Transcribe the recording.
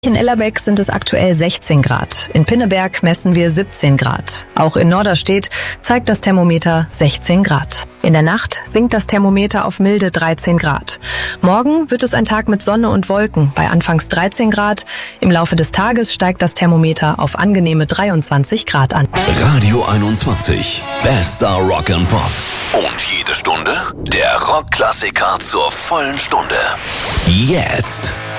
In Ellerbeck sind es aktuell 16 Grad. In Pinneberg messen wir 17 Grad. Auch in Norderstedt zeigt das Thermometer 16 Grad. In der Nacht sinkt das Thermometer auf milde 13 Grad. Morgen wird es ein Tag mit Sonne und Wolken bei anfangs 13 Grad. Im Laufe des Tages steigt das Thermometer auf angenehme 23 Grad an. Radio 21. Bester Rock and Pop. Und jede Stunde der Rockklassiker zur vollen Stunde. Jetzt.